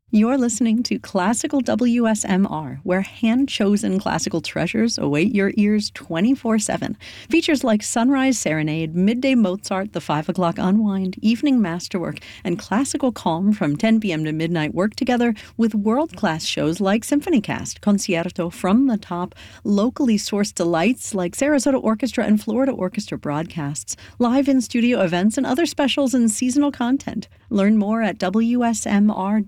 You're listening to Classical WSMR, where hand-chosen classical treasures await your ears 24/7. Features like Sunrise Serenade, Midday Mozart, the 5 o'clock Unwind, Evening Masterwork, and Classical Calm from 10 p.m. to midnight work together with world-class shows like SymphonyCast, Concierto, From the Top, locally sourced delights like Sarasota Orchestra and Florida Orchestra broadcasts, live in-studio events, and other specials and seasonal content. Learn more at wsmr.org.